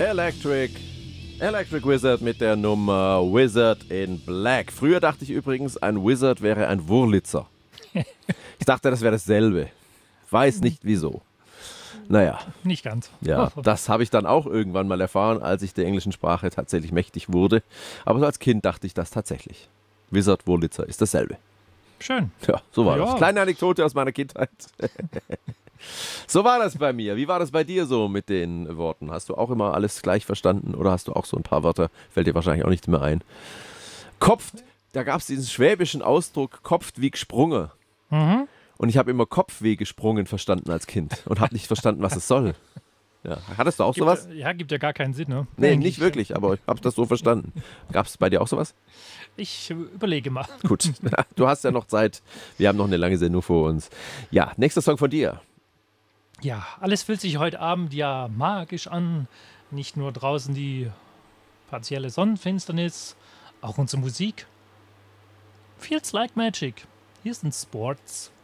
Electric Wizard mit der Nummer Wizard in Black. Früher dachte ich übrigens, ein Wizard wäre ein Wurlitzer. Ich dachte, das wäre dasselbe. Weiß nicht wieso. Naja. Nicht ganz. Ja, das habe ich dann auch irgendwann mal erfahren, als ich der englischen Sprache tatsächlich mächtig wurde. Aber so als Kind dachte ich das tatsächlich. Wizard, Wurlitzer ist dasselbe. Schön. Ja, so war das. Kleine Anekdote aus meiner Kindheit. So war das bei mir. Wie war das bei dir so mit den Worten? Hast du auch immer alles gleich verstanden oder hast du auch so ein paar Wörter, fällt dir wahrscheinlich auch nicht mehr ein. Kopft, da gab es diesen schwäbischen Ausdruck, kopft wie gesprungen. Mhm. Und ich habe immer Kopf wie gesprungen verstanden als Kind und habe nicht verstanden, was es soll. Ja. Hattest du auch sowas? Ja, gibt ja gar keinen Sinn, ne? Nee, nicht wirklich, aber ich habe das so verstanden. Gab es bei dir auch sowas? Ich überlege mal. Gut, du hast ja noch Zeit. Wir haben noch eine lange Sendung vor uns. Ja, nächster Song von dir. Ja, alles fühlt sich heute Abend ja magisch an. Nicht nur draußen die partielle Sonnenfinsternis, auch unsere Musik. Feels like magic. Hier sind Sports.